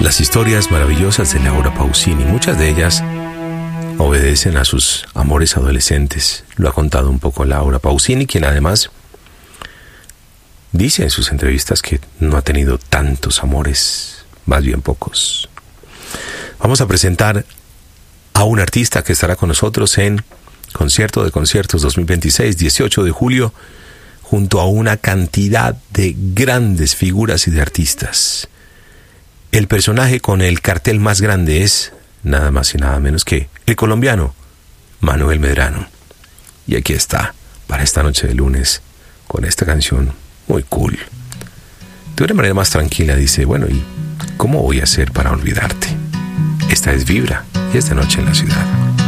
las historias maravillosas de Laura Pausini. Muchas de ellas obedecen a sus amores adolescentes. Lo ha contado un poco Laura Pausini, quien además dice en sus entrevistas que no ha tenido tantos amores, más bien pocos. Vamos a presentar a un artista que estará con nosotros en Concierto de Conciertos 2026, 18 de julio, junto a una cantidad de grandes figuras y de artistas. El personaje con el cartel más grande es nada más y nada menos que el colombiano Manuel Medrano. Y aquí está, para esta noche de lunes, con esta canción muy cool. De una manera más tranquila dice, bueno, ¿y cómo voy a hacer para olvidarte? Esta es Vibra y esta noche en la ciudad.